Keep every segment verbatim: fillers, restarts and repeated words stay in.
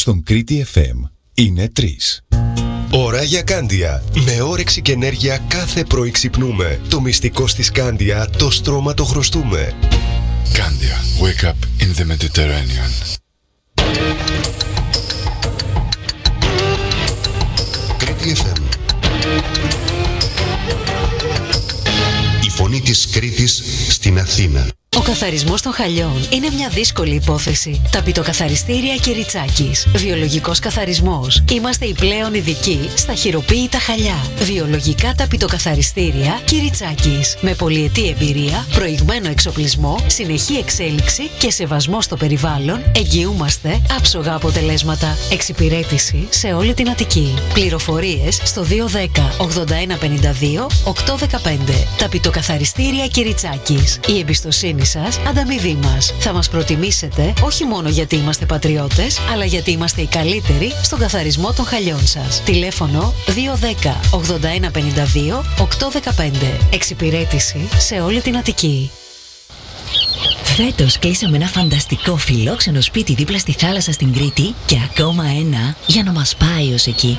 στον Κρήτη εφ εμ είναι τρεις. Ώρα για Κάντια. Με όρεξη και ενέργεια κάθε πρωί ξυπνούμε. Το μυστικό στη Κάντια, το στρώμα το χρωστούμε. Κάντια. Wake up in the Mediterranean. Κρήτη εφ εμ. Η φωνή της Κρήτης στην Αθήνα. Ο καθαρισμός των χαλιών είναι μια δύσκολη υπόθεση. Ταπητοκαθαριστήρια Κυριτσάκης. Βιολογικός καθαρισμός. Είμαστε οι πλέον ειδικοί στα χειροποίητα χαλιά. Βιολογικά ταπητοκαθαριστήρια Κυριτσάκης. Με πολυετή εμπειρία, προηγμένο εξοπλισμό, συνεχή εξέλιξη και σεβασμό στο περιβάλλον, εγγυούμαστε άψογα αποτελέσματα. Εξυπηρέτηση σε όλη την Αττική. Πληροφορίες στο δύο ένα μηδέν ογδόντα ένα πενήντα δύο οκτακόσια δεκαπέντε. Ταπητοκαθαριστήρια Κυριτσάκης. Η εμπιστοσύνη σας, ανταμοιβή μας. Θα μας προτιμήσετε όχι μόνο γιατί είμαστε πατριώτες, αλλά γιατί είμαστε οι καλύτεροι στον καθαρισμό των χαλιών σας. Τηλέφωνο δύο ένα μηδέν ογδόντα ένα πενήντα δύο οκτακόσια δεκαπέντε. Εξυπηρέτηση σε όλη την Αττική. Φέτος κλείσαμε ένα φανταστικό φιλόξενο σπίτι δίπλα στη θάλασσα στην Κρήτη και ακόμα ένα για να μας πάει ως εκεί.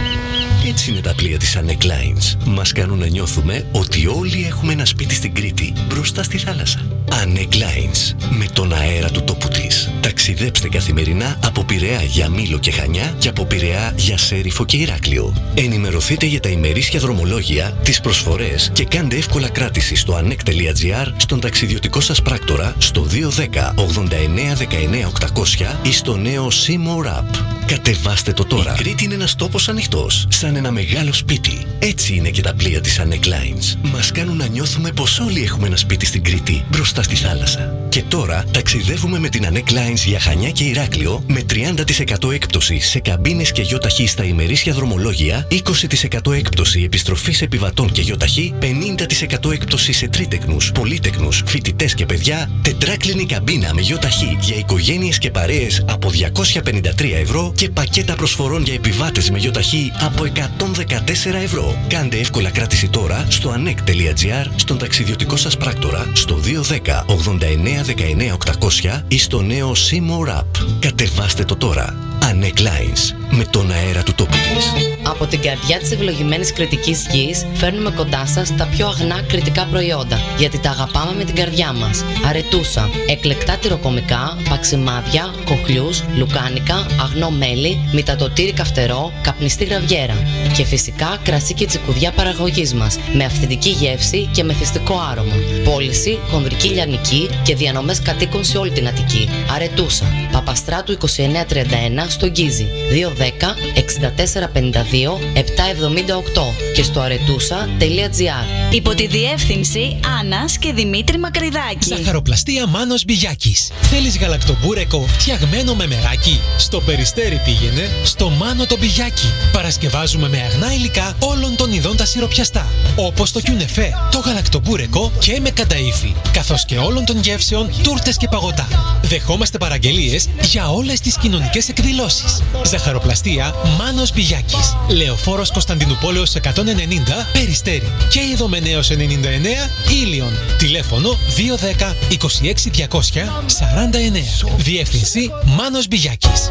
Έτσι είναι τα πλοία της Anek Lines. Μας κάνουν να νιώθουμε ότι όλοι έχουμε ένα σπίτι στην Κρήτη, μπροστά στη θάλασσα. Anek Lines, με τον αέρα του τόπου της. Ταξιδέψτε καθημερινά από Πειραιά για Μήλο και Χανιά και από Πειραιά για Σέριφο και Ηράκλειο. Ενημερωθείτε για τα ημερήσια δρομολόγια, τις προσφορές και κάντε εύκολα κράτηση στο anek τελεία gr, στον ταξιδιωτικό σας πράκτορα, στο δύο ένα μηδέν ογδόντα εννέα δεκαεννέα οκτακόσια ή στο νέο Seymour App. Κατεβάστε το τώρα. Η Κρήτη είναι ένας τόπος ανοιχτός, σαν ένα μεγάλο σπίτι. Έτσι είναι και τα πλοία της Anek Lines. Μας κάνουν να νιώθουμε πως όλοι έχουμε ένα σπίτι στην Κρήτη, μπροστά στη θάλασσα. Και τώρα ταξιδεύουμε με την Anek Lines για Χανιά και Ηράκλειο με τριάντα τοις εκατό έκπτωση σε καμπίνες και γιοταχή στα ημερήσια δρομολόγια, είκοσι τοις εκατό έκπτωση επιστροφής επιβατών και γιοταχή, πενήντα τοις εκατό έκπτωση σε τρίτεκνους, πολύτεκνους, φοιτητές και παιδιά, τετράκλινη καμπίνα με γιοταχή για οικογένειες και παρέες από διακόσια πενήντα τρία ευρώ και πακέτα προσφορών για επιβάτες με γιοταχή από εκατόν δεκατέσσερα ευρώ. Κάντε εύκολα κράτηση τώρα στο anek τελεία gr, στον ταξιδιωτικό σας πράκτορα, στο δύο ένα μηδέν ογδόντα εννέα δεκαεννέα οκτακόσια ή στο νέο Seymour App. Κατεβάστε το τώρα. Anek Lines, με τον αέρα του τόπου της. Από την καρδιά της ευλογημένης κρητικής γης φέρνουμε κοντά σας τα πιο αγνά κρητικά προϊόντα, γιατί τα αγαπάμε με την καρδιά μας. Αρετούσα, εκλεκτά τυροκομικά, παξιμάδια, κοχλιούς, λουκάνικα, αγνό μέλι, μυτατοτήρι καυτερό, καπνιστή γραβιέρα. Και φυσικά κρασί και τσικουδιά παραγωγής μας, με αυθεντική γεύση και μεθυστικό άρωμα. Πώληση, χονδρική λιανική και διανομές κατοίκων σε όλη την Αττική. Αρετούσα, Παπαστράτου είκοσι εννέα τριάντα ένα στο Γκίζι, δύο ένα μηδέν εξήντα τέσσερα πενήντα δύο επτακόσια εβδομήντα οκτώ και στο αρετούσα τελεία gr. Υπό τη διεύθυνση Άννας και Δημήτρη Μακρυδάκη. Ζαχαροπλαστεία Μάνος Μπιγιάκης. Θέλεις γαλακτομπούρεκο φτιαγμένο με μεράκι? Στο Περιστέρι πήγαινε στο Μάνο το Μπιγιάκι. Παρασκευάζουμε με αγνά υλικά όλων των ειδών τα σιροπιαστά, όπως το κιουνεφέ, το γαλακτομπούρεκο και με κανταΐφι, καθώς και όλων των γεύσεων, τούρτες και παγωτά. Δεχόμαστε παραγγελίες για όλες τις κοινωνικές εκδηλώσεις. Ζαχαροπλαστεία Μάνος Μπιγιάκης. Λεωφόρος Κωνσταντινουπόλεως εκατόν ενενήντα, Περιστέρι. Και Ιδωμενέως ενενήντα εννέα, Ήλιον. Τηλέφωνο δύο ένα μηδέν είκοσι έξι διακόσια σαράντα εννέα. Διεύθυνση Μάνος Μπιγιάκης.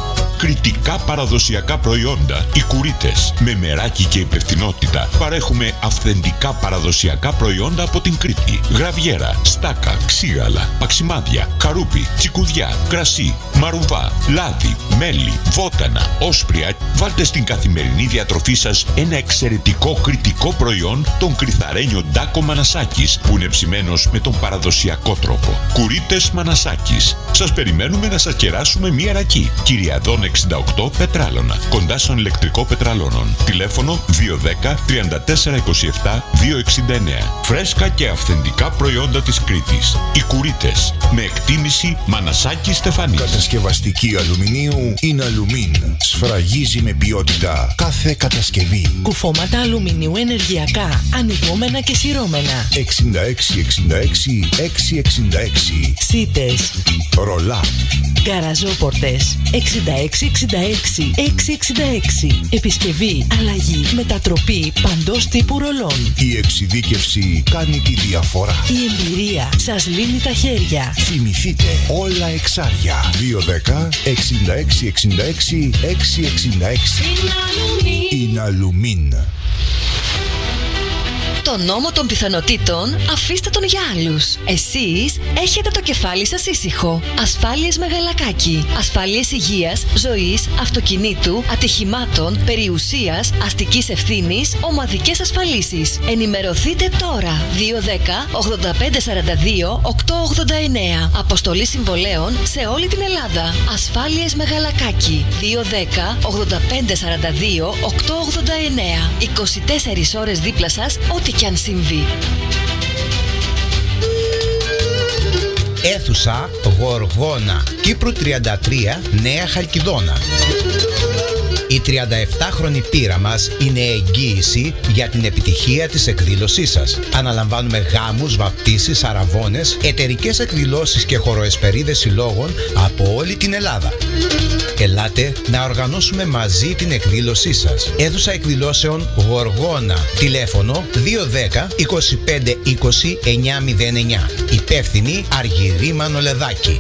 Κρητικά παραδοσιακά προϊόντα, οι Κουρίτες. Με μεράκι και υπευθυνότητα παρέχουμε αυθεντικά παραδοσιακά προϊόντα από την Κρήτη. Γραβιέρα, στάκα, ξύγαλα, παξιμάδια, καρούπι, τσικουδιά, κρασί, μαρουβά, λάδι, μέλι, βότανα, όσπρια. Βάλτε στην καθημερινή διατροφή σας ένα εξαιρετικό κρητικό προϊόν, τον Κρυθαρένιο Ντάκο Μανασάκης, που είναι ψημένος με τον παραδοσιακό τρόπο. Κουρίτες Μανασάκης. Σας περιμένουμε να σας κεράσουμε μία ρακή. Κυριαδών εξήντα οκτώ Πετράλωνα, κοντά στον ηλεκτρικό Πετραλώνων. Τηλέφωνο δύο ένα μηδέν τριάντα τέσσερα είκοσι επτά διακόσια εξήντα εννέα. Φρέσκα και αυθεντικά προϊόντα της Κρήτης. Οι Κουρίτες. Με εκτίμηση Μανασάκη Στεφανής. Κατασκευαστική αλουμινίου είναι αλουμίν. Σφραγίζει με ποιότητα κάθε κατασκευή. Κουφώματα αλουμινίου ενεργειακά, ανοιγόμενα και σειρώμενα. εξήντα έξι εξήντα έξι εξακόσια εξήντα έξι. Σίτες. Ρολά. Γκαραζόπορτες. εξήντα έξι έξι έξι έξι έξι έξι έξι. Επισκευή, αλλαγή, μετατροπή παντός τύπου ρολών. Η εξειδίκευση κάνει τη διαφορά. Η εμπειρία σας λύνει τα χέρια. Θυμηθείτε όλα εξάρια. δύο δέκα εξήντα έξι εξήντα έξι έξι εξήντα έξι. Ιναλουμίν. Το νόμο των πιθανότητων αφήστε τον για άλλους. Εσείς έχετε το κεφάλι σας ήσυχο. Ασφάλειες Μεγαλακάκη. Ασφάλειες υγείας, ζωής, αυτοκινήτου, ατυχημάτων, περιουσίας, αστικής ευθύνης, ομαδικές ασφαλίσεις. Ενημερωθείτε τώρα. δύο δέκα ογδόντα πέντε σαράντα δύο οκτακόσια ογδόντα εννέα. Αποστολή συμβολέων σε όλη την Ελλάδα. Ασφάλειες Μεγαλακάκη. δύο δέκα ογδόντα πέντε σαράντα δύο οκτακόσια ογδόντα εννέα. είκοσι τέσσερις ώρες δίπλα σας, ό,τι κι αν συμβεί. Αίθουσα Γοργόνα, Κύπρου τριάντα τρία, Νέα Χαλκιδόνα. Η τριανταεπτάχρονη πείρα μας είναι εγγύηση για την επιτυχία της εκδήλωσής σας. Αναλαμβάνουμε γάμους, βαπτίσεις, αραβώνες, εταιρικές εκδηλώσεις και χωροεσπερίδες συλλόγων από όλη την Ελλάδα. Ελάτε να οργανώσουμε μαζί την εκδήλωσή σας. Αίθουσα εκδηλώσεων Γοργόνα. Τηλέφωνο δύο δέκα είκοσι πέντε είκοσι εννιά μηδέν εννιά. Υπεύθυνη Αργυρή Μανολεδάκη.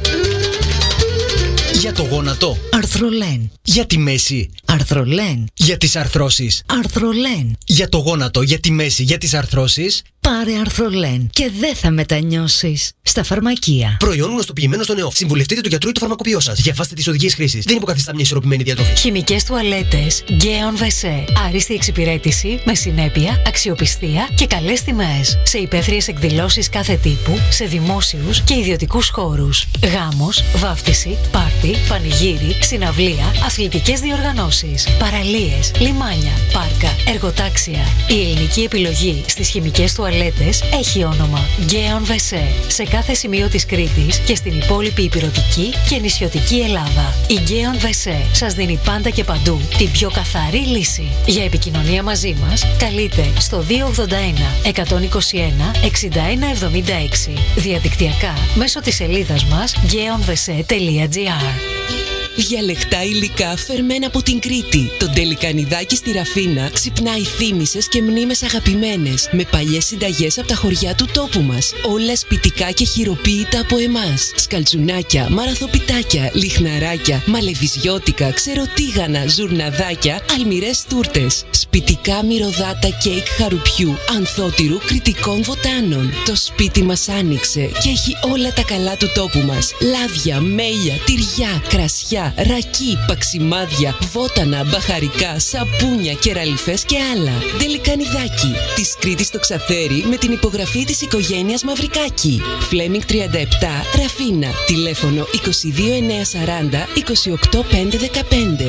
Για το γόνατο, Αρθρολέν. για τη μέση, Αρθρολέν. για τις αρθρώσεις, Αρθρολέν. για το γόνατο, για τη μέση, για τις αρθρώσεις. Πάρε Αρθρολέν και δεν θα μετανιώσεις. Στα φαρμακεία. Προϊόν γνωστοποιημένο στον ΕΟΦ. Συμβουλευτείτε τον γιατρό ή το φαρμακοποιό σας. Διαβάστε τις οδηγίες χρήσης. Δεν υποκαθιστά μια ισορροπημένη διατροφή. Χημικές τουαλέτες Γκέον Βεσέ. Άριστη εξυπηρέτηση με συνέπεια, αξιοπιστία και καλές τιμές. Σε υπαίθριες εκδηλώσεις κάθε τύπου, σε δημόσιους και ιδιωτικούς χώρους. Γάμος, βάφτιση, πάρτι, πανηγύρι, συναυλία, αθλητικές διοργανώσεις, παραλίες, λιμάνια, πάρκα, εργοτάξια. Η ελληνική επιλογή στις χημικές τουαλέτες έχει όνομα Γκέον Βεσέ. Σε κάθε σημείο της Κρήτης και στην υπόλοιπη υπηρωτική και νησιωτική Ελλάδα. Η Γκέον Βεσέ σας δίνει πάντα και παντού την πιο καθαρή λύση. Για επικοινωνία μαζί μας, καλείτε στο δύο ογδόντα ένα εκατόν είκοσι ένα εξήντα ένα εβδομήντα έξι. Διαδικτυακά μέσω της σελίδας μας γκέον βεσέ τελεία τζι άρ. Διαλεκτά υλικά φερμένα από την Κρήτη. Το Ντελικανιδάκι στη Ραφίνα ξυπνάει θύμησες και μνήμες αγαπημένες, με παλιές συνταγές από τα χωριά του τόπου μας. Όλα σπιτικά και χειροποίητα από εμάς. Σκαλτσουνάκια, μαραθοπιτάκια, λιχναράκια, μαλεβιζιώτικα, ξεροτίγανα, ζουρναδάκια, αλμυρές τούρτες. Σπιτικά μυρωδάτα κέικ χαρουπιού, ανθότυρου, κρητικών βοτάνων. Το σπίτι μας άνοιξε και έχει όλα τα καλά του τόπου μας. Λάδια, μέλια, τυριά, κρασιά, ρακί, παξιμάδια, βότανα, μπαχαρικά, σαπούνια, κεραλιφές και άλλα. Ντελικανιδάκι, της Κρήτης στο Ξαθέρι, με την υπογραφή της οικογένειας Μαυρικάκη. Φλέμινγκ τριάντα επτά, Ραφίνα. Τηλέφωνο είκοσι δύο εννιακόσια σαράντα είκοσι οκτώ πεντακόσια δεκαπέντε.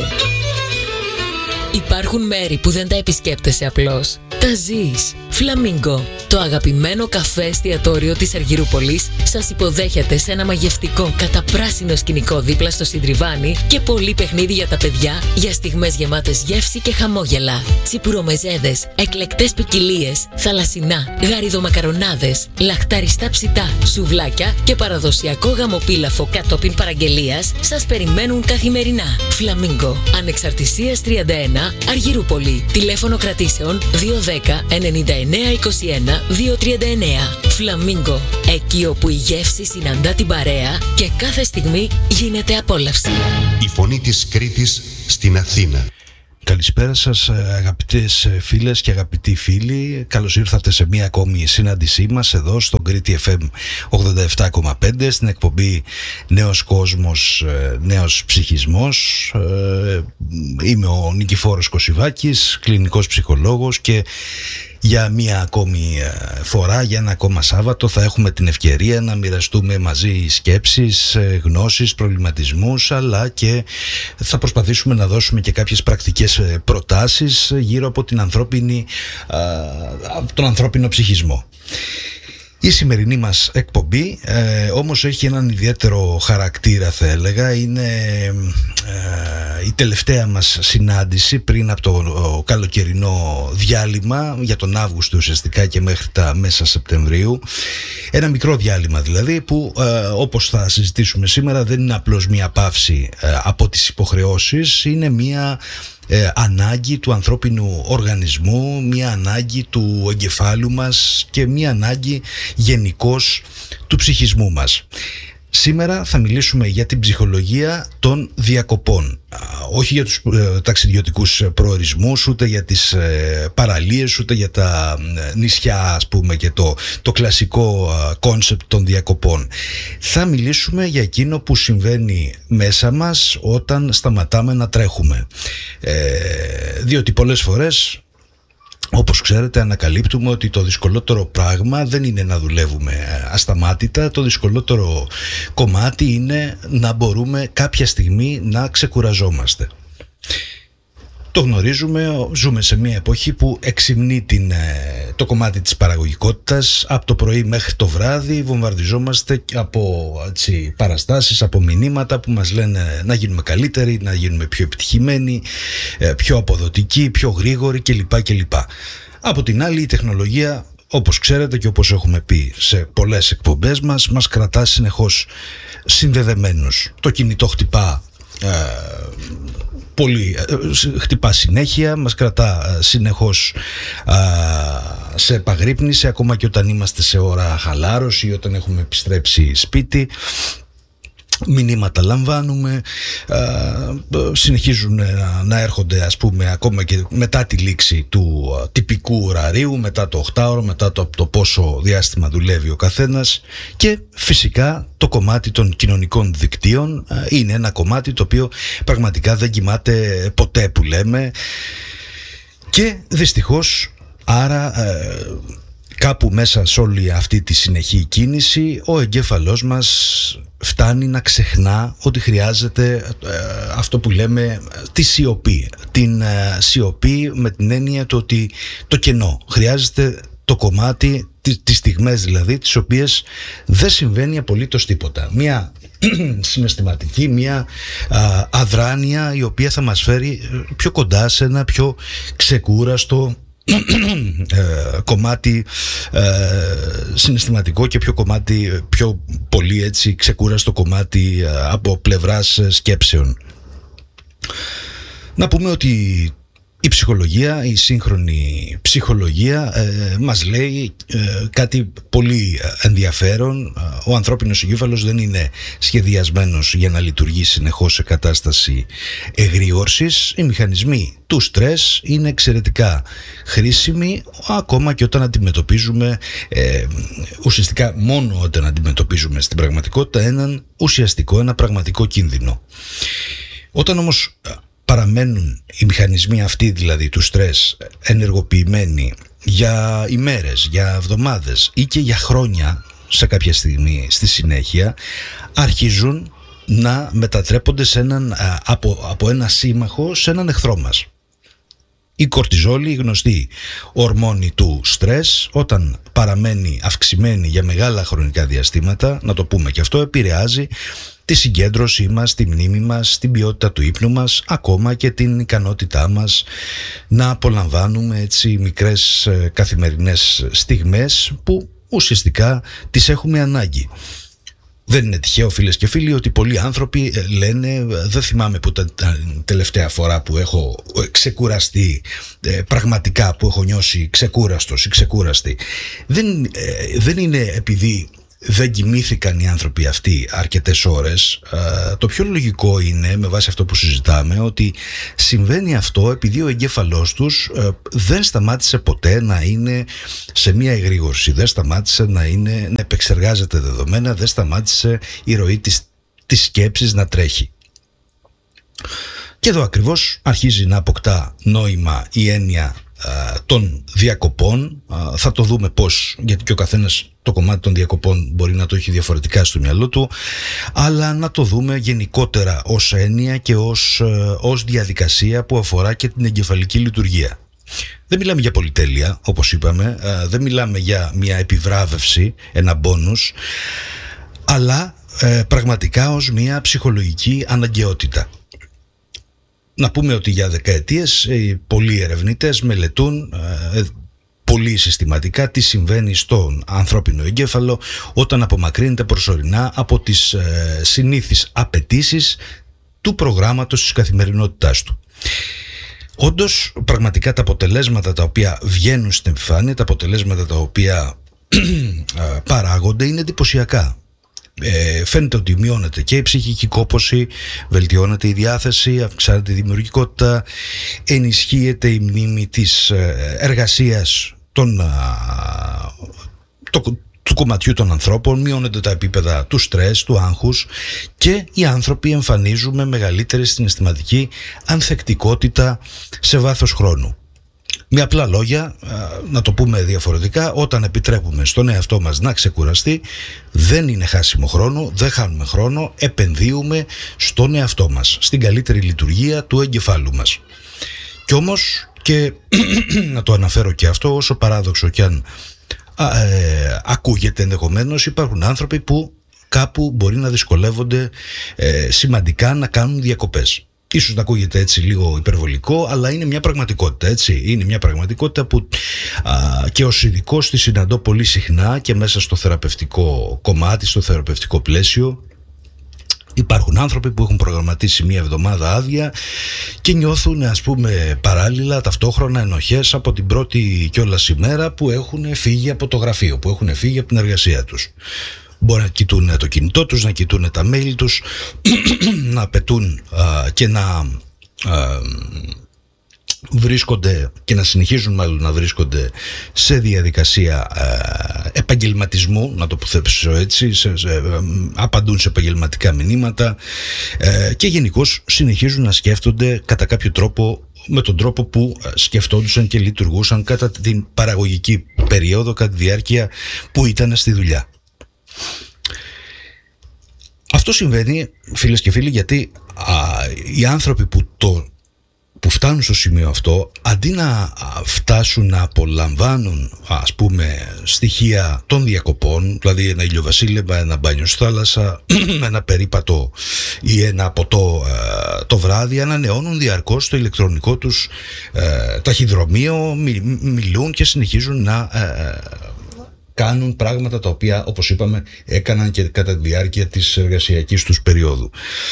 Υπάρχουν μέρη που δεν τα επισκέπτεσαι απλώς. Τα ζεις. Φλαμίγκο. Το αγαπημένο καφέ εστιατόριο της Αργυρούπολης σας υποδέχεται σε ένα μαγευτικό καταπράσινο σκηνικό δίπλα στο Συντριβάνι και πολύ παιχνίδι για τα παιδιά για στιγμές γεμάτες γεύση και χαμόγελα. Τσιπουρομεζέδες, εκλεκτές ποικιλίες, θαλασσινά, γαριδομακαρονάδες, λαχταριστά ψητά, σουβλάκια και παραδοσιακό γαμοπίλαφο κατόπιν παραγγελίας σας περιμένουν καθημερινά. Φλαμίγκο. Ανεξαρτησίας τριάντα ένα, Αργυρούπολη. Τηλέφωνο κρατήσεων δύο δέκα ενενήντα εννέα είκοσι ένα διακόσια τριάντα εννέα. Φλαμίγκο. Εκεί όπου η γεύση συναντά την παρέα και κάθε στιγμή γίνεται απόλαυση. Η φωνή της Κρήτης στην Αθήνα. Καλησπέρα σας αγαπητές φίλες και αγαπητοί φίλοι. Καλώς ήρθατε σε μία ακόμη συνάντησή μας εδώ στο Κρήτη εφ εμ ογδόντα επτά κόμμα πέντε στην εκπομπή Νέος Κόσμος, Νέος Ψυχισμός. Είμαι ο Νικηφόρος Κωσιβάκης, κλινικός ψυχολόγος, και για μία ακόμη φορά, για ένα ακόμα Σάββατο, θα έχουμε την ευκαιρία να μοιραστούμε μαζί σκέψεις, γνώσεις, προβληματισμούς, αλλά και θα προσπαθήσουμε να δώσουμε και κάποιες πρακτικές προτάσεις γύρω από την ανθρώπινη, τον ανθρώπινο ψυχισμό. Η σημερινή μας εκπομπή ε, όμως έχει έναν ιδιαίτερο χαρακτήρα, θα έλεγα. Είναι ε, η τελευταία μας συνάντηση πριν από το καλοκαιρινό διάλειμμα για τον Αύγουστο ουσιαστικά και μέχρι τα μέσα Σεπτεμβρίου. Ένα μικρό διάλειμμα δηλαδή που ε, όπως θα συζητήσουμε σήμερα δεν είναι απλώς μια παύση ε, από τις υποχρεώσεις, είναι μια Ε, ανάγκη του ανθρώπινου οργανισμού, μια ανάγκη του εγκεφάλου μας και μια ανάγκη γενικώς του ψυχισμού μας. Σήμερα θα μιλήσουμε για την ψυχολογία των διακοπών. Όχι για τους ε, ταξιδιωτικούς προορισμούς, ούτε για τις ε, παραλίες, ούτε για τα ε, νησιά, ας πούμε, και το, το κλασικό κόνσεπτ ε, των διακοπών. Θα μιλήσουμε για εκείνο που συμβαίνει μέσα μας όταν σταματάμε να τρέχουμε. Ε, διότι πολλές φορές, όπως ξέρετε, ανακαλύπτουμε ότι το δυσκολότερο πράγμα δεν είναι να δουλεύουμε ασταμάτητα. Το δυσκολότερο κομμάτι είναι να μπορούμε κάποια στιγμή να ξεκουραζόμαστε. Το γνωρίζουμε, ζούμε σε μια εποχή που εξυμνεί την, το κομμάτι της παραγωγικότητας. Από το πρωί μέχρι το βράδυ βομβαρδιζόμαστε από έτσι, παραστάσεις, από μηνύματα που μας λένε να γίνουμε καλύτεροι, να γίνουμε πιο επιτυχημένοι, πιο αποδοτικοί, πιο γρήγοροι κλπ. κλπ. Από την άλλη, η τεχνολογία, όπως ξέρετε και όπως έχουμε πει σε πολλές εκπομπές μας, μας κρατά συνεχώς συνδεδεμένους. Το κινητό χτυπά ε, πολύ, χτυπά συνέχεια, μας κρατά συνεχώς α, σε επαγρύπνηση, ακόμα και όταν είμαστε σε ώρα χαλάρωση ή όταν έχουμε επιστρέψει σπίτι. Μηνύματα λαμβάνουμε, α, συνεχίζουν να, να έρχονται, ας πούμε, ακόμα και μετά τη λήξη του α, τυπικού ωραρίου, μετά το οκτάωρο, μετά το, το πόσο διάστημα δουλεύει ο καθένας. Και φυσικά το κομμάτι των κοινωνικών δικτύων α, είναι ένα κομμάτι το οποίο πραγματικά δεν κοιμάται ποτέ, που λέμε, και δυστυχώς άρα ε, κάπου μέσα σε όλη αυτή τη συνεχή κίνηση ο εγκέφαλός μας φτάνει να ξεχνά ότι χρειάζεται ε, αυτό που λέμε τη σιωπή. Την ε, σιωπή με την έννοια του ότι το κενό. Χρειάζεται το κομμάτι, τις στιγμές δηλαδή, τις οποίες δεν συμβαίνει απολύτως τίποτα. Μια συναισθηματική, μια α, αδράνεια η οποία θα μας φέρει πιο κοντά σε ένα πιο ξεκούραστο ε, κομμάτι ε, συναισθηματικό και πιο κομμάτι, πιο πολύ έτσι ξεκούραστο κομμάτι ε, από πλευράς σκέψεων. Να πούμε ότι η ψυχολογία, η σύγχρονη ψυχολογία ε, μας λέει ε, κάτι πολύ ενδιαφέρον. Ο ανθρώπινος εγκέφαλος δεν είναι σχεδιασμένος για να λειτουργεί συνεχώς σε κατάσταση εγρήγορσης. Οι μηχανισμοί του στρες είναι εξαιρετικά χρήσιμοι, ακόμα και όταν αντιμετωπίζουμε ε, ουσιαστικά μόνο όταν αντιμετωπίζουμε στην πραγματικότητα έναν ουσιαστικό, ένα πραγματικό κίνδυνο. Όταν όμως παραμένουν οι μηχανισμοί αυτοί, δηλαδή του στρες, ενεργοποιημένοι για ημέρες, για εβδομάδες ή και για χρόνια σε κάποια στιγμή στη συνέχεια, αρχίζουν να μετατρέπονται σε έναν, από, από ένα σύμμαχο σε έναν εχθρό μας. Η κορτιζόλη, η γνωστή ορμόνη του στρες, όταν παραμένει αυξημένη για μεγάλα χρονικά διαστήματα, να το πούμε και αυτό, επηρεάζει τη συγκέντρωσή μας, τη μνήμη μας, την ποιότητα του ύπνου μας, ακόμα και την ικανότητά μας να απολαμβάνουμε έτσι μικρές ε, καθημερινές στιγμές που ουσιαστικά τις έχουμε ανάγκη. Δεν είναι τυχαίο, φίλες και φίλοι, ότι πολλοί άνθρωποι λένε, δεν θυμάμαι που ήταν την τελευταία φορά που έχω ξεκουραστεί, πραγματικά που έχω νιώσει ξεκούραστος ή ξεκούραστη. Δεν, δεν είναι επειδή δεν κοιμήθηκαν οι άνθρωποι αυτοί αρκετές ώρες. Το πιο λογικό είναι, με βάση αυτό που συζητάμε, ότι συμβαίνει αυτό επειδή ο εγκέφαλός τους δεν σταμάτησε ποτέ να είναι σε μια εγρήγορση, δεν σταμάτησε να, είναι, να επεξεργάζεται δεδομένα, δεν σταμάτησε η ροή της, της σκέψης να τρέχει. Και εδώ ακριβώς αρχίζει να αποκτά νόημα η έννοια των διακοπών. Θα το δούμε πώς, γιατί και ο καθένας το κομμάτι των διακοπών μπορεί να το έχει διαφορετικά στο μυαλό του, αλλά να το δούμε γενικότερα ως έννοια και ως, ως διαδικασία που αφορά και την εγκεφαλική λειτουργία. Δεν μιλάμε για πολυτέλεια, όπως είπαμε, δεν μιλάμε για μια επιβράβευση, ένα μπόνους, αλλά ε, πραγματικά ως μια ψυχολογική αναγκαιότητα. Να πούμε ότι για δεκαετίες ε, πολλοί ερευνητές μελετούν ε, πολύ συστηματικά τι συμβαίνει στον ανθρώπινο εγκέφαλο όταν απομακρύνεται προσωρινά από τις ε, συνήθεις απαιτήσεις του προγράμματος της καθημερινότητάς του. Όντως, πραγματικά τα αποτελέσματα τα οποία βγαίνουν στην επιφάνεια, τα αποτελέσματα τα οποία παράγονται είναι εντυπωσιακά. Ε, φαίνεται ότι μειώνεται και η ψυχική κόπωση, βελτιώνεται η διάθεση, αυξάνεται η δημιουργικότητα, ενισχύεται η μνήμη της εργασίας των, το, του κομματιού των ανθρώπων, μειώνονται τα επίπεδα του στρες, του άγχους και οι άνθρωποι εμφανίζουν με μεγαλύτερη συναισθηματική ανθεκτικότητα σε βάθος χρόνου. Με απλά λόγια, να το πούμε διαφορετικά, όταν επιτρέπουμε στον εαυτό μας να ξεκουραστεί, δεν είναι χάσιμο χρόνο, δεν χάνουμε χρόνο, επενδύουμε στον εαυτό μας, στην καλύτερη λειτουργία του εγκεφάλου μας. Κι όμως, και να το αναφέρω και αυτό, όσο παράδοξο κι αν α, ε, ακούγεται ενδεχομένως, υπάρχουν άνθρωποι που κάπου μπορεί να δυσκολεύονται ε, σημαντικά να κάνουν διακοπές. Ίσως να ακούγεται έτσι λίγο υπερβολικό, αλλά είναι μια πραγματικότητα, έτσι. Είναι μια πραγματικότητα που α, και ως ειδικός τη συναντώ πολύ συχνά και μέσα στο θεραπευτικό κομμάτι, στο θεραπευτικό πλαίσιο. Υπάρχουν άνθρωποι που έχουν προγραμματίσει μια εβδομάδα άδεια και νιώθουν, ας πούμε, παράλληλα ταυτόχρονα ενοχές από την πρώτη κιόλας ημέρα που έχουν φύγει από το γραφείο, που έχουν φύγει από την εργασία τους. Μπορεί να κοιτούν το κινητό τους, να κοιτούν τα mail τους, να απαιτούν α, και να α, βρίσκονται και να συνεχίζουν μάλλον να βρίσκονται σε διαδικασία α, επαγγελματισμού, να το θέσω έτσι, σε, σε, α, απαντούν σε επαγγελματικά μηνύματα α, και γενικώς συνεχίζουν να σκέφτονται κατά κάποιο τρόπο με τον τρόπο που σκεφτόντουσαν και λειτουργούσαν κατά την παραγωγική περίοδο, κατά τη διάρκεια που ήταν στη δουλειά. Αυτό συμβαίνει, φίλες και φίλοι, γιατί α, οι άνθρωποι που, το, που φτάνουν στο σημείο αυτό, αντί να φτάσουν να απολαμβάνουν, ας πούμε, στοιχεία των διακοπών, δηλαδή ένα ηλιοβασίλεμα, ένα μπάνιο στη θάλασσα, ένα περίπατο ή ένα ποτό ε, το βράδυ, ανανεώνουν διαρκώς το ηλεκτρονικό τους ε, ταχυδρομείο, μι, μιλούν και συνεχίζουν να ε, κάνουν πράγματα τα οποία, όπως είπαμε, έκαναν και κατά τη διάρκεια της εργασιακής τους περίοδου.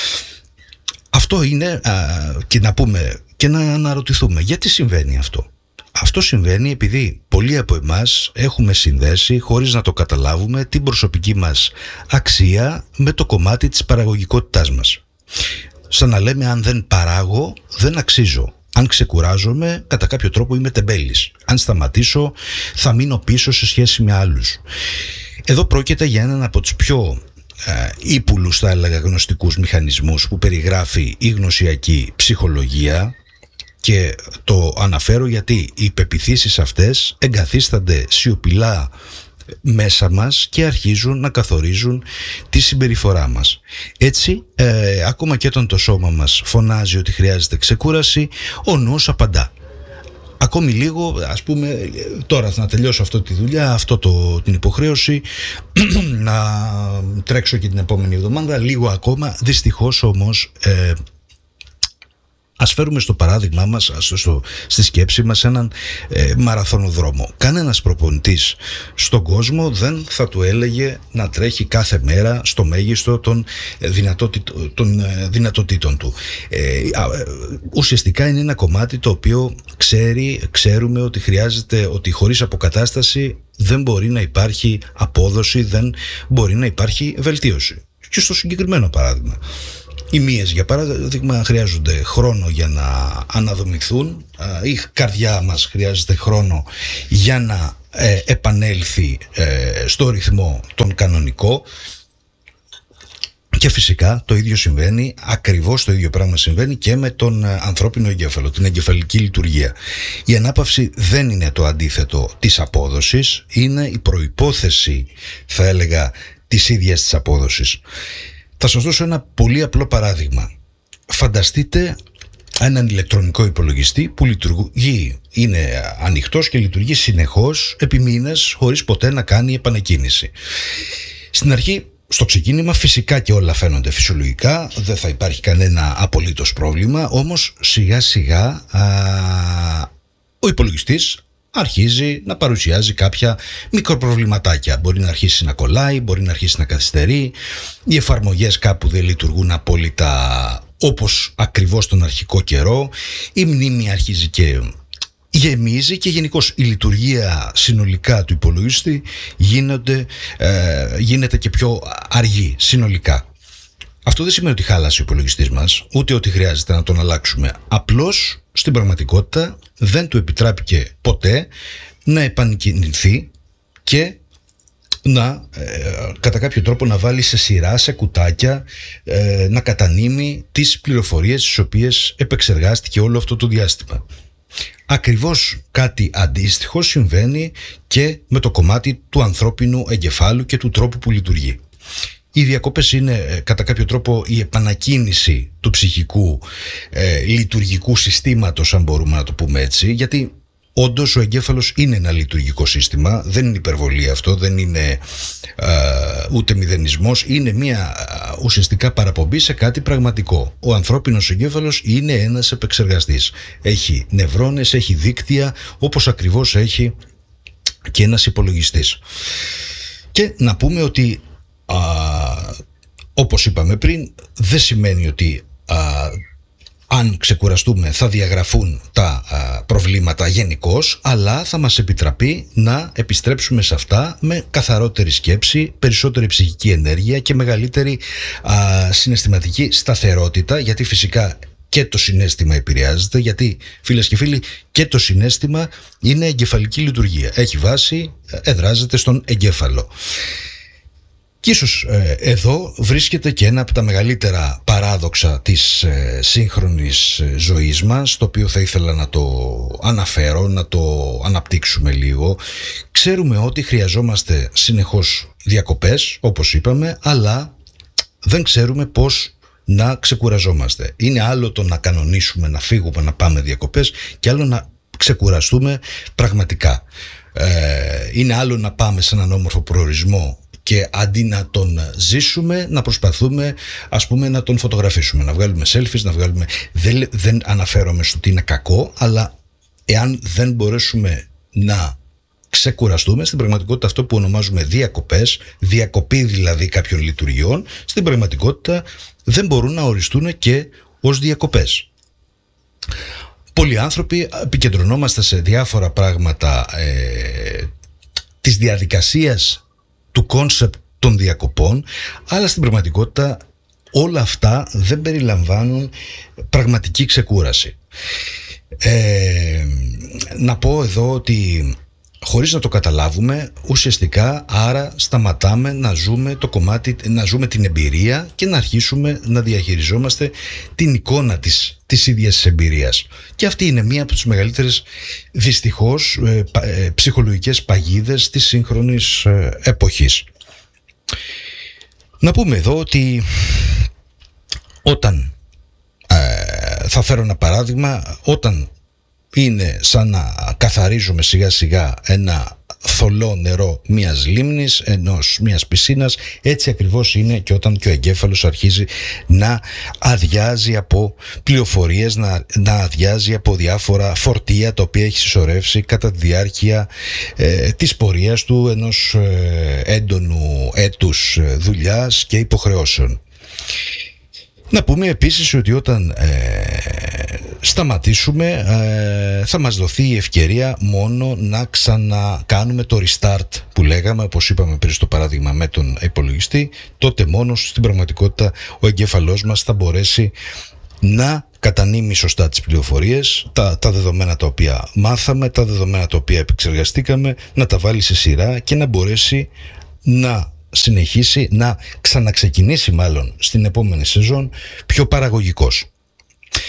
Αυτό είναι, α, και να πούμε και να αναρωτηθούμε γιατί συμβαίνει αυτό. Αυτό συμβαίνει επειδή πολλοί από εμάς έχουμε συνδέσει, χωρίς να το καταλάβουμε, την προσωπική μας αξία με το κομμάτι της παραγωγικότητάς μας. Σαν να λέμε, αν δεν παράγω, δεν αξίζω. Αν ξεκουράζομαι, κατά κάποιο τρόπο είμαι τεμπέλης. Αν σταματήσω, θα μείνω πίσω σε σχέση με άλλους. Εδώ πρόκειται για έναν από τους πιο ε, ύπουλους, θα έλεγα, γνωστικούς μηχανισμούς που περιγράφει η γνωσιακή ψυχολογία, και το αναφέρω γιατί οι πεποιθήσεις αυτές εγκαθίστανται σιωπηλά μέσα μας και αρχίζουν να καθορίζουν τη συμπεριφορά μας. Έτσι, ε, ακόμα και όταν το σώμα μας φωνάζει ότι χρειάζεται ξεκούραση, ο νους απαντά. Ακόμη λίγο, ας πούμε, τώρα θα τελειώσω αυτό τη δουλειά, αυτό το, την υποχρέωση, να τρέξω και την επόμενη εβδομάδα, λίγο ακόμα. Δυστυχώς όμως, ε, ας φέρουμε στο παράδειγμά μας, στο, στη σκέψη μας, έναν ε, μαραθωνοδρόμο. Κανένας προπονητής στον κόσμο δεν θα του έλεγε να τρέχει κάθε μέρα στο μέγιστο των, δυνατότη, των ε, δυνατοτήτων του. Ε, α, ουσιαστικά είναι ένα κομμάτι το οποίο ξέρει, ξέρουμε ότι χρειάζεται, ότι χωρίς αποκατάσταση δεν μπορεί να υπάρχει απόδοση, δεν μπορεί να υπάρχει βελτίωση. Και στο συγκεκριμένο παράδειγμα, οι μύες, για παράδειγμα, χρειάζονται χρόνο για να αναδομηθούν, η καρδιά μας χρειάζεται χρόνο για να ε, επανέλθει ε, στο ρυθμό τον κανονικό, και φυσικά το ίδιο συμβαίνει, ακριβώς το ίδιο πράγμα συμβαίνει και με τον ανθρώπινο εγκέφαλο, την εγκεφαλική λειτουργία. Η ανάπαυση δεν είναι το αντίθετο της απόδοσης, είναι η προϋπόθεση, θα έλεγα, της ίδιας της απόδοσης. Θα σας δώσω ένα πολύ απλό παράδειγμα. Φανταστείτε έναν ηλεκτρονικό υπολογιστή που λειτουργεί, είναι ανοιχτός και λειτουργεί συνεχώς επί μήνες χωρίς ποτέ να κάνει επανεκκίνηση. Στην αρχή, στο ξεκίνημα, φυσικά και όλα φαίνονται φυσιολογικά, δεν θα υπάρχει κανένα απολύτως πρόβλημα, όμως σιγά σιγά α, ο υπολογιστής αρχίζει να παρουσιάζει κάποια μικροπροβληματάκια. Μπορεί να αρχίσει να κολλάει, μπορεί να αρχίσει να καθυστερεί, οι εφαρμογές κάπου δεν λειτουργούν απόλυτα όπως ακριβώς τον αρχικό καιρό, η μνήμη αρχίζει και γεμίζει και γενικώς η λειτουργία συνολικά του υπολογιστή γίνονται, ε, γίνεται και πιο αργή συνολικά. Αυτό δεν σημαίνει ότι χάλασε ο υπολογιστής μας, ούτε ότι χρειάζεται να τον αλλάξουμε. Απλώς στην πραγματικότητα δεν του επιτράπηκε ποτέ να επανεκκινηθεί και να ε, κατά κάποιο τρόπο να βάλει σε σειρά, σε κουτάκια, ε, να κατανείμει τις πληροφορίες τις οποίες επεξεργάστηκε όλο αυτό το διάστημα. Ακριβώς κάτι αντίστοιχο συμβαίνει και με το κομμάτι του ανθρώπινου εγκεφάλου και του τρόπου που λειτουργεί. Οι διακοπές είναι κατά κάποιο τρόπο η επανακίνηση του ψυχικού ε, λειτουργικού συστήματος, αν μπορούμε να το πούμε έτσι, γιατί όντως ο εγκέφαλος είναι ένα λειτουργικό σύστημα, δεν είναι υπερβολή αυτό, δεν είναι ε, ούτε μηδενισμός, είναι μια ουσιαστικά παραπομπή σε κάτι πραγματικό. Ο ανθρώπινος εγκέφαλος είναι ένας επεξεργαστής. Έχει νευρώνες, έχει δίκτυα, όπως ακριβώς έχει και ένας υπολογιστής. Και να πούμε ότι α, όπως είπαμε πριν, δεν σημαίνει ότι α, αν ξεκουραστούμε θα διαγραφούν τα α, προβλήματα γενικώς, αλλά θα μας επιτραπεί να επιστρέψουμε σε αυτά με καθαρότερη σκέψη, περισσότερη ψυχική ενέργεια και μεγαλύτερη α, συναισθηματική σταθερότητα, γιατί φυσικά και το συναίσθημα επηρεάζεται, γιατί φίλες και φίλοι και το συναίσθημα είναι εγκεφαλική λειτουργία, έχει βάση, εδράζεται στον εγκέφαλο. Και ίσως ε, εδώ βρίσκεται και ένα από τα μεγαλύτερα παράδοξα της ε, σύγχρονης ε, ζωής μας, το οποίο θα ήθελα να το αναφέρω, να το αναπτύξουμε λίγο. Ξέρουμε ότι χρειαζόμαστε συνεχώς διακοπές, όπως είπαμε, αλλά δεν ξέρουμε πώς να ξεκουραζόμαστε. Είναι άλλο το να κανονίσουμε, να φύγουμε, να πάμε διακοπές, και άλλο να ξεκουραστούμε πραγματικά. Ε, είναι άλλο να πάμε σε έναν όμορφο προορισμό και αντί να τον ζήσουμε, να προσπαθούμε, ας πούμε, να τον φωτογραφίσουμε, να βγάλουμε selfies, να βγάλουμε... Δεν, δεν αναφέρομαι στο ότι είναι κακό, αλλά εάν δεν μπορέσουμε να ξεκουραστούμε, στην πραγματικότητα αυτό που ονομάζουμε διακοπές, διακοπή δηλαδή κάποιων λειτουργιών, στην πραγματικότητα δεν μπορούν να οριστούν και ως διακοπές. Πολλοί άνθρωποι επικεντρωνόμαστε σε διάφορα πράγματα ε, της διαδικασίας του κόνσεπτ των διακοπών, αλλά στην πραγματικότητα όλα αυτά δεν περιλαμβάνουν πραγματική ξεκούραση. Ε, να πω εδώ ότι χωρίς να το καταλάβουμε, ουσιαστικά άρα σταματάμε να ζούμε το κομμάτι, να ζούμε την εμπειρία και να αρχίσουμε να διαχειριζόμαστε την εικόνα της, της ίδιας της εμπειρίας. Και αυτή είναι μία από τις μεγαλύτερες, δυστυχώς, ε, ε, ψυχολογικές παγίδες της σύγχρονης ε, εποχής. Να πούμε εδώ ότι όταν, ε, θα φέρω ένα παράδειγμα, όταν είναι σαν να καθαρίζουμε σιγά σιγά ένα θολό νερό μιας λίμνης, ενός μιας πισίνας, έτσι ακριβώς είναι και όταν και ο εγκέφαλος αρχίζει να αδειάζει από πληροφορίες, να, να αδειάζει από διάφορα φορτία τα οποία έχει συσσωρεύσει κατά τη διάρκεια ε, της πορείας του, ενός ε, έντονου έτους δουλειάς και υποχρεώσεων. Να πούμε επίσης ότι όταν ε, σταματήσουμε ε, θα μας δοθεί η ευκαιρία μόνο να ξανακάνουμε το restart που λέγαμε, όπως είπαμε πριν στο παράδειγμα με τον υπολογιστή. Τότε μόνο στην πραγματικότητα ο εγκέφαλός μας θα μπορέσει να κατανείμει σωστά τις πληροφορίες, τα, τα δεδομένα τα οποία μάθαμε, τα δεδομένα τα οποία επεξεργαστήκαμε, να τα βάλει σε σειρά και να μπορέσει να συνεχίσει, να ξαναξεκινήσει μάλλον στην επόμενη σεζόν πιο παραγωγικός.